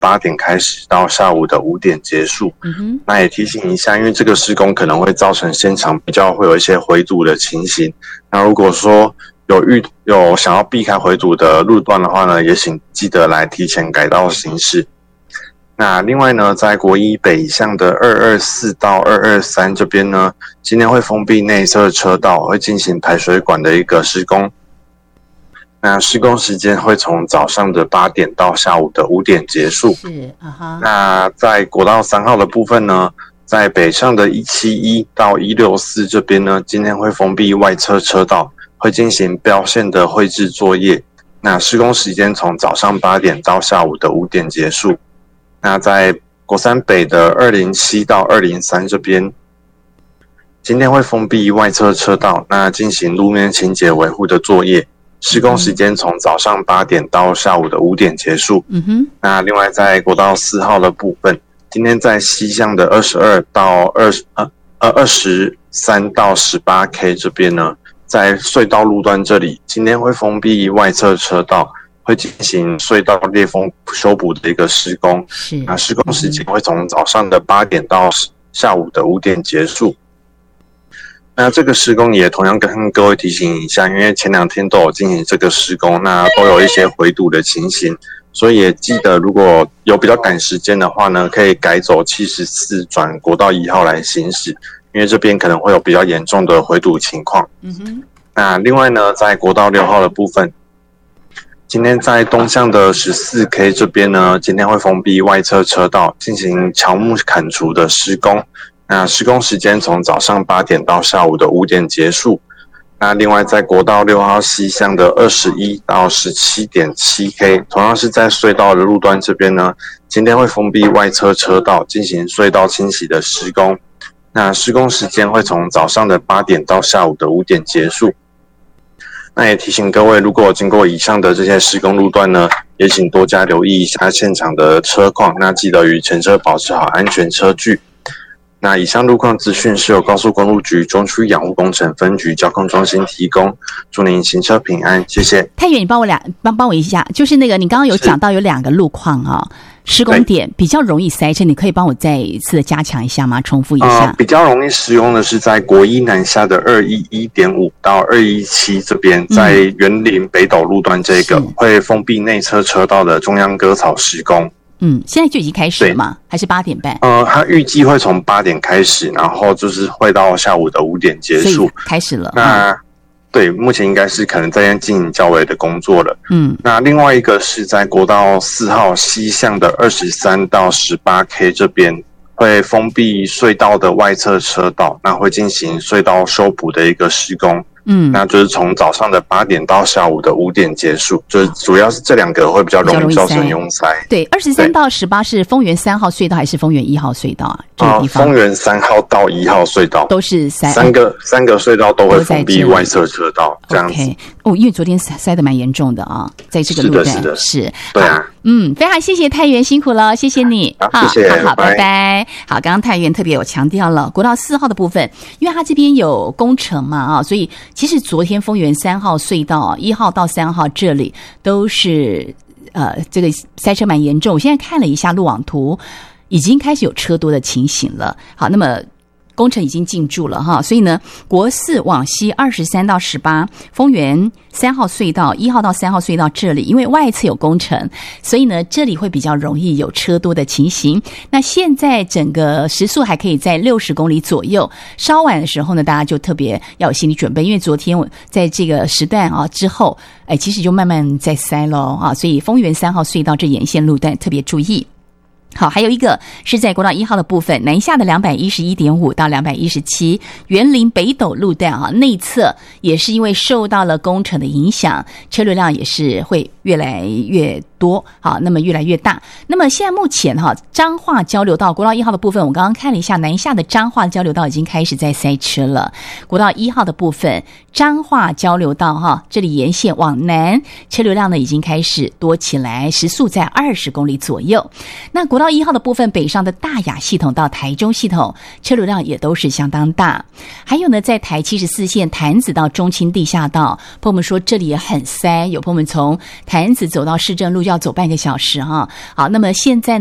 8点开始到下午的5点结束。那也提醒一下，因为这个施工可能会造成现场比较会有一些回堵的情形。那如果说有想要避开回堵的路段的话呢，也请记得来提前改道行驶。那另外呢，在国一北向的224到223这边呢，今天会封闭内侧车道，会进行排水管的一个施工。那施工时间会从早上的8点到下午的5点结束。那在国道3号的部分呢，在北上的171到164这边呢，今天会封闭外侧车道，会进行标线的绘制作业。那施工时间从早上8点到下午的5点结束。那在国3北的207到203这边，今天会封闭外侧车道，那进行路面清洁维护的作业。施工时间从早上8点到下午的5点结束。那另外在国道4号的部分，今天在西向的23到18K 这边呢，在隧道路段这里，今天会封闭外侧车道，会进行隧道裂缝修补的一个施工。那施工时间会从早上的8点到下午的5点结束。那这个施工也同样跟各位提醒一下，因为前2天都有进行这个施工，那都有一些回堵的情形，所以也记得如果有比较赶时间的话呢，可以改走74转国道1号来行驶，因为这边可能会有比较严重的回堵情况。那另外呢，在国道6号的部分，今天在东向的14K 这边呢，今天会封闭外侧车道，进行乔木砍除的施工。那施工时间从早上8点到下午的5点结束。那另外在国道6号西向的21到17.7K， 同样是在隧道的路段这边呢，今天会封闭外侧车道，进行隧道清洗的施工。那施工时间会从早上的8点到下午的5点结束。那也提醒各位，如果经过以上的这些施工路段呢，也请多加留意一下现场的车况，那记得与前车保持好安全车距。那以上路况资讯是由高速公路局中区养护工程分局交控中心提供，祝您行车平安，谢谢。 太原，你帮我一下，就是那个你刚刚有讲到有2个路况啊，施工点比较容易塞车，你可以帮我再一次的加强一下吗？重复一下。 比较容易使用的是在国一南下的211.5到217这边，在园林北斗路段这个会封闭内侧车道的中央割草施工。 现在就已经开始了吗？还是8点半？ 它预计会从8点开始，然后就是会到下午的5点结束。 所以开始了。 那对，目前应该是可能在进行较为的工作了。那另外一个是在国道4号西向的23到18K 这边，会封闭隧道的外侧车道，那会进行隧道修补的一个施工。那就是从早上的8点到下午的5点结束，就是主要是这2个会比较容易造成拥塞。 对，23到18是丰原3号隧道还是丰原1号隧道啊？这个地方丰原3号到1号隧道都是三个隧道都会封闭外侧车道，这样子。 因为昨天塞得蛮严重的啊，在这个路段是。 对啊。 非常谢谢太原，辛苦了，谢谢你。 好，谢谢， 好，拜拜。好，刚刚太原特别有强调了国道4号的部分，因为它这边有工程嘛所以其实昨天丰原3号隧道1号到3号这里都是这个塞车蛮严重。我现在看了一下路网图，已经开始有车多的情形了。好，那么工程已经进驻了哈，所以呢，国4往西23到18，丰原3号隧道1号到3号隧道这里，因为外侧有工程，所以呢，这里会比较容易有车多的情形。那现在整个时速还可以在60公里左右，稍晚的时候呢，大家就特别要有心理准备，因为昨天我在这个时段之后，其实就慢慢在塞咯所以丰原3号隧道这沿线路段特别注意。好，还有一个是在国道1号的部分，南下的211.5到217园林北斗路段内侧也是因为受到了工程的影响，车流量也是会越来越多，好，那么越来越大。那么现在目前彰化交流道国道1号的部分，我刚刚看了一下，南下的彰化交流道已经开始在塞车了。国道1号的部分，彰化交流道这里沿线往南，车流量呢已经开始多起来，时速在20公里左右。那国道1号的部分，北上的大雅系统到台中系统，车流量也都是相当大。还有呢，在台74线潭子到中清地下道，朋友们说这里也很塞，有朋友们从潭子走到市政路就要走半个小时哈。好，那么现在